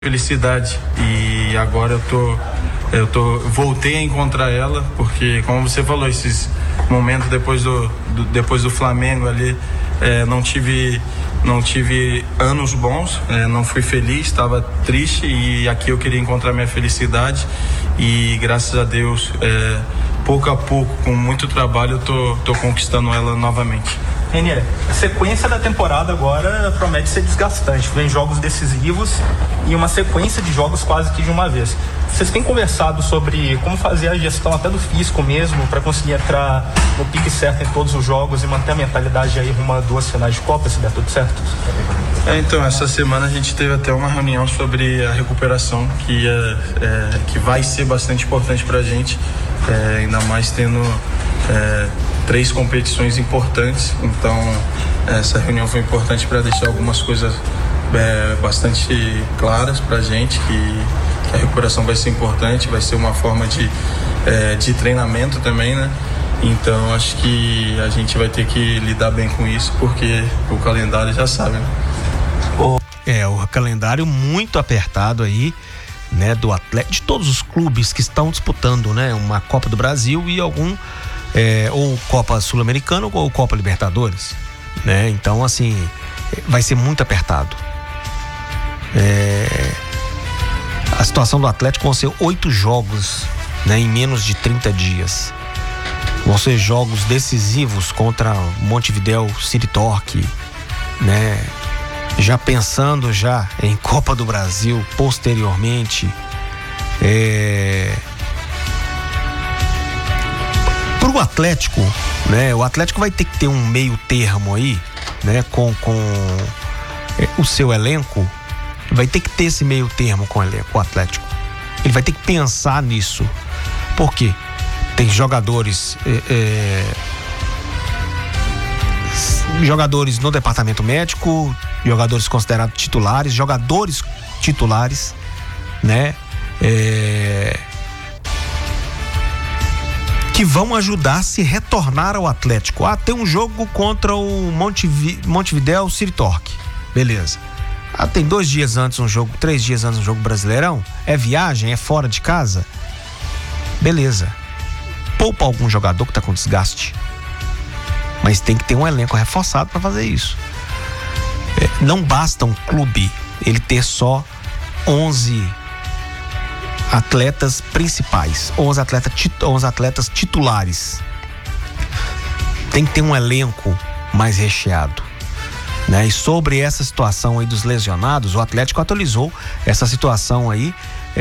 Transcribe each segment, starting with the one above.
felicidade, e agora voltei a encontrar ela, porque como você falou, esses momentos depois do Flamengo ali, não tive anos bons, não fui feliz, estava triste, e aqui eu queria encontrar minha felicidade, e graças a Deus, pouco a pouco, com muito trabalho, eu tô conquistando ela novamente. Renier, a sequência da temporada agora promete ser desgastante. Vem jogos decisivos e uma sequência de jogos quase que de uma vez. Vocês têm conversado sobre como fazer a gestão até do físico mesmo, para conseguir entrar no pique certo em todos os jogos e manter a mentalidade aí rumo a 2 finais de Copa, se der tudo certo? Então, essa semana a gente teve até uma reunião sobre a recuperação, que vai ser bastante importante pra gente, ainda mais tendo 3 competições importantes. Então essa reunião foi importante para deixar algumas coisas bastante claras para a gente, que a recuperação vai ser importante, vai ser uma forma de treinamento também, né? Então acho que a gente vai ter que lidar bem com isso, porque o calendário já sabe, né? O calendário muito apertado aí, né, do Atlético, de todos os clubes que estão disputando, né, uma Copa do Brasil e ou Copa Sul-Americana ou Copa Libertadores, né? Então, assim, vai ser muito apertado. A situação do Atlético vão ser 8 jogos, né, em menos de 30 dias. Vão ser jogos decisivos contra Montevidéu City Torque, né? Já pensando em Copa do Brasil posteriormente. Pro Atlético, né? O Atlético vai ter que ter um meio termo aí, né? Com o seu elenco, vai ter que ter esse meio termo com o Atlético. Ele vai ter que pensar nisso. Por quê? Tem jogadores no departamento médico, jogadores considerados titulares, né? Que vão ajudar a se retornar ao Atlético. Tem um jogo contra o Montevidéu City Torque. Beleza. Tem 2 dias antes um jogo, 3 dias antes um jogo Brasileirão. É viagem, é fora de casa. Beleza. Poupa algum jogador que tá com desgaste. Mas tem que ter um elenco reforçado para fazer isso. Não basta um clube ele ter só 11 atletas principais, 11 atletas titulares. Tem que ter um elenco mais recheado, né? E sobre essa situação aí dos lesionados, o Atlético atualizou essa situação aí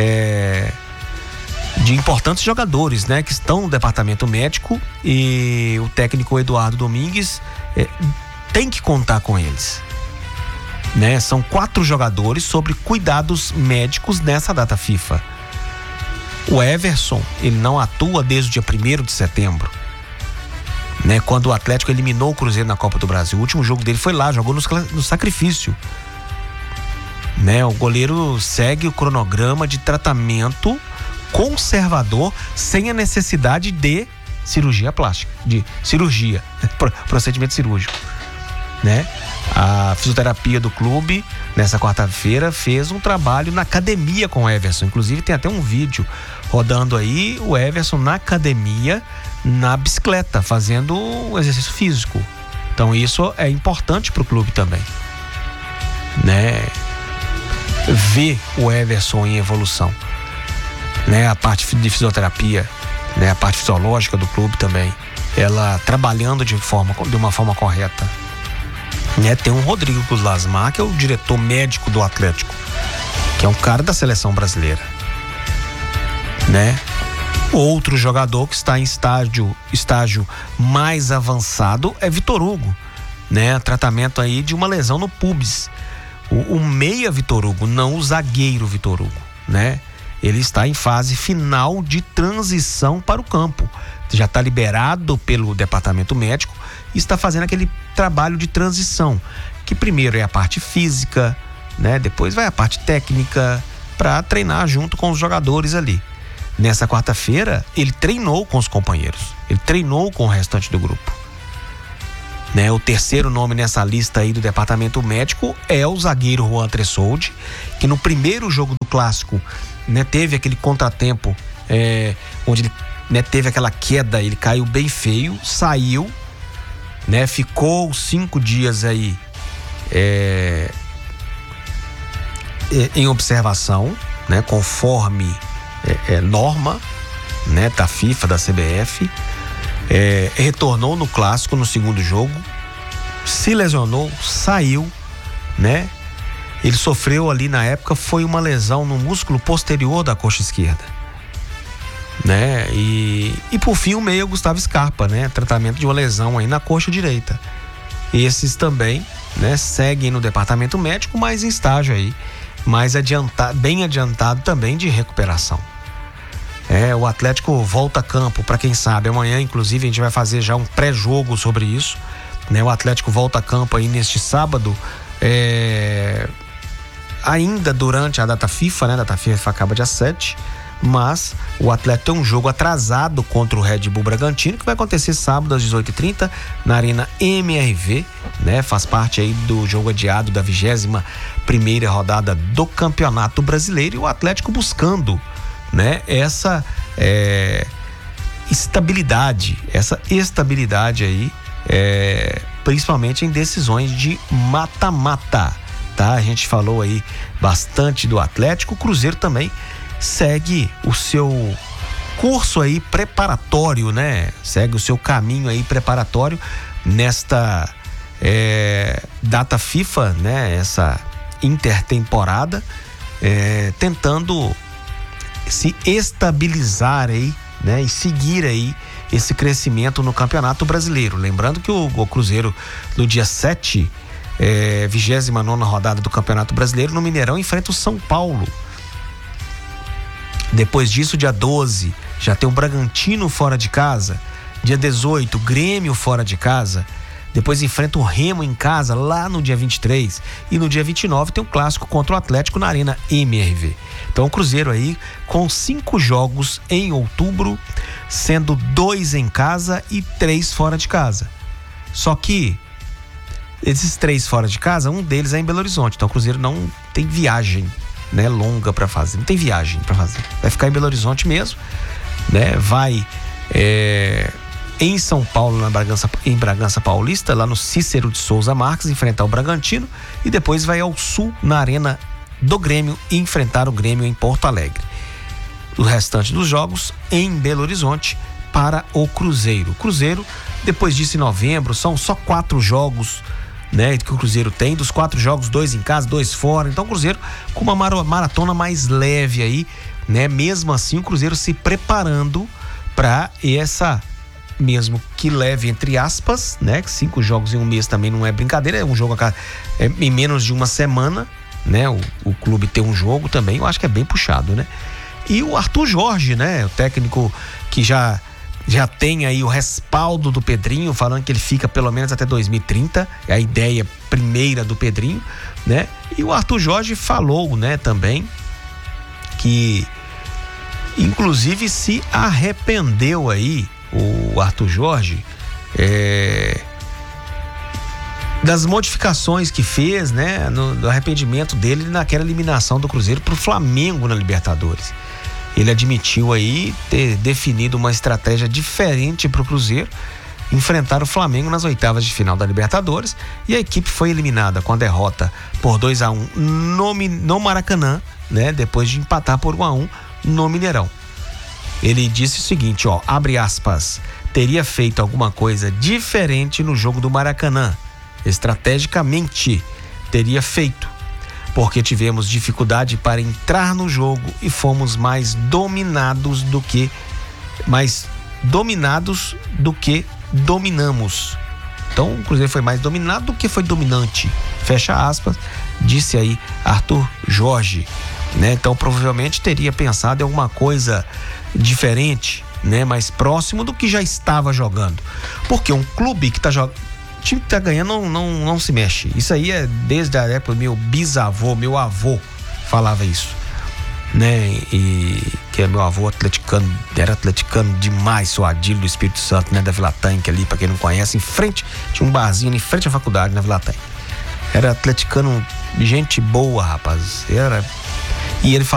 de importantes jogadores, né, que estão no departamento médico, e o técnico Eduardo Domingues tem que contar com eles, né? São 4 jogadores sobre cuidados médicos nessa data FIFA. O Everson, ele não atua desde o dia 1º de setembro, né? Quando o Atlético eliminou o Cruzeiro na Copa do Brasil. O último jogo dele foi lá, jogou no sacrifício, né? O goleiro segue o cronograma de tratamento conservador, sem a necessidade de cirurgia plástica, procedimento cirúrgico, né? A fisioterapia do clube nessa quarta-feira fez um trabalho na academia com o Everson. Inclusive tem até um vídeo rodando aí, o Everson na academia, na bicicleta, fazendo um exercício físico. Então isso é importante pro clube também, né? Ver o Everson em evolução, né? A parte de fisioterapia, né? A parte fisiológica do clube também, ela trabalhando de uma forma correta, né? Tem um Rodrigo Guslasmar, que é o diretor médico do Atlético, que é um cara da seleção brasileira, né? Outro jogador que está em estágio mais avançado é Vitor Hugo, né? Tratamento aí de uma lesão no pubis. O meia Vitor Hugo, não o zagueiro Vitor Hugo, né? Ele está em fase final de transição para o campo. Já está liberado pelo departamento médico e está fazendo aquele trabalho de transição, que primeiro é a parte física, né? Depois vai a parte técnica, para treinar junto com os jogadores ali. Nessa quarta-feira, ele treinou com os companheiros, ele treinou com o restante do grupo, né? O terceiro nome nessa lista aí do departamento médico é o zagueiro Juan Tressoldi, que no primeiro jogo do Clássico, né, teve aquele contratempo, onde ele, né, teve aquela queda, ele caiu bem feio, saiu, né, ficou 5 dias aí em observação, né, conforme norma, né, da FIFA, da CBF. Retornou no Clássico no segundo jogo, se lesionou, saiu, né? Ele sofreu ali na época, foi uma lesão no músculo posterior da coxa esquerda, né? E por fim o meia Gustavo Scarpa, né? Tratamento de uma lesão aí na coxa direita. Esses também, né, seguem no departamento médico, mas em estágio aí mais adiantado, bem adiantado também de recuperação. O Atlético volta a campo, para quem sabe, amanhã inclusive a gente vai fazer já um pré-jogo sobre isso, né? O Atlético volta a campo aí neste sábado, ainda durante a data FIFA, né? A data FIFA acaba dia 7, mas o Atlético tem um jogo atrasado contra o Red Bull Bragantino, que vai acontecer sábado às 18h30 na Arena MRV, né? Faz parte aí do jogo adiado da 21ª rodada do Campeonato Brasileiro, e o Atlético buscando, né, essa estabilidade aí, principalmente em decisões de mata-mata, tá? A gente falou aí bastante do Atlético. O Cruzeiro também segue o seu curso aí preparatório, né? Segue o seu caminho aí preparatório nesta data FIFA, né? Essa intertemporada, tentando se estabilizar aí, né, e seguir aí esse crescimento no Campeonato Brasileiro. Lembrando que o Cruzeiro, no dia 7, 29ª rodada do Campeonato Brasileiro, no Mineirão, enfrenta o São Paulo. Depois disso, dia 12, já tem o Bragantino fora de casa. Dia 18, Grêmio fora de casa. Depois enfrenta o Remo em casa, lá no dia 23. E no dia 29 tem um clássico contra o Atlético na Arena MRV. Então o Cruzeiro aí com 5 jogos em outubro, sendo 2 em casa e 3 fora de casa. Só que esses 3 fora de casa, um deles é em Belo Horizonte. Então o Cruzeiro não tem viagem, né, longa para fazer. Não tem viagem para fazer. Vai ficar em Belo Horizonte mesmo, né? Vai em São Paulo, em Bragança Paulista, lá no Cícero de Souza Marques, enfrentar o Bragantino, e depois vai ao sul, na Arena do Grêmio, e enfrentar o Grêmio em Porto Alegre. O restante dos jogos em Belo Horizonte para o Cruzeiro. Cruzeiro, depois disso em novembro, são só 4 jogos, né, que o Cruzeiro tem. Dos 4 jogos, 2 em casa, 2 fora. Então o Cruzeiro com uma maratona mais leve aí, né? Mesmo assim o Cruzeiro se preparando para essa, mesmo que leve entre aspas, né? 5 jogos em um mês também não é brincadeira, é um jogo em menos de uma semana, né? O clube tem um jogo também, eu acho que é bem puxado, né? E o Arthur Jorge, né? O técnico que já tem aí o respaldo do Pedrinho, falando que ele fica pelo menos até 2030, é a ideia primeira do Pedrinho, né? E o Arthur Jorge falou, né, também, que inclusive se arrependeu aí, o Arthur Jorge, das modificações que fez, né, no arrependimento dele naquela eliminação do Cruzeiro pro Flamengo na Libertadores. Ele admitiu aí ter definido uma estratégia diferente pro Cruzeiro enfrentar o Flamengo nas oitavas de final da Libertadores, e a equipe foi eliminada com a derrota por 2-1 no Maracanã, né, depois de empatar por 1-1 no Mineirão. Ele disse o seguinte, ó, abre aspas, teria feito alguma coisa diferente no jogo do Maracanã, estrategicamente teria feito, porque tivemos dificuldade para entrar no jogo e fomos mais dominados do que dominamos. Então o Cruzeiro foi mais dominado do que foi dominante, fecha aspas, disse aí Arthur Jorge, né? Então provavelmente teria pensado em alguma coisa diferente, né? Mais próximo do que já estava jogando, porque um clube que tá jogando, o time que tá ganhando não se mexe. Isso aí é desde a época do meu bisavô, meu avô falava isso, né? E que meu avô atleticano, era atleticano demais, seu Adílio do Espírito Santo, né? Da Vila Tanque ali, pra quem não conhece, em frente, tinha um barzinho em frente à faculdade, na Vila Tanque. Era atleticano, gente boa, rapaz. E ele